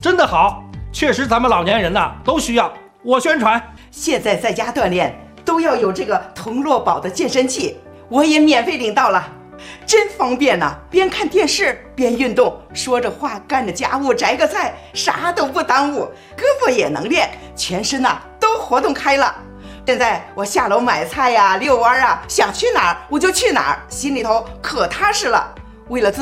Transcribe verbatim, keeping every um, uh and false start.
真的好，确实咱们老年人呐都需要。我宣传， 现在在家锻炼都要有这个同乐宝的健身器，我也免费领到了，真方便呐！边看电视边运动，说着话干着家务，摘个菜，啥都不耽误，胳膊也能练，全身呐都活动开了。现在我下楼买菜呀、遛弯啊，想去哪儿我就去哪儿，心里头可踏实了。为了自